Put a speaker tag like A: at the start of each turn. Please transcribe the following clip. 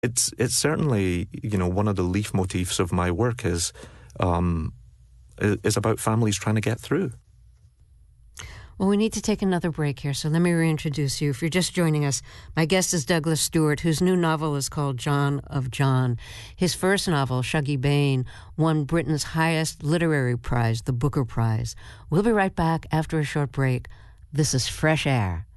A: It's certainly, one of the leaf motifs of my work is about families trying to get through.
B: Well, we need to take another break here, so let me reintroduce you. If you're just joining us, my guest is Douglas Stewart, whose new novel is called John of John. His first novel, Shuggie Bain, won Britain's highest literary prize, the Booker Prize. We'll be right back after a short break. This is Fresh Air.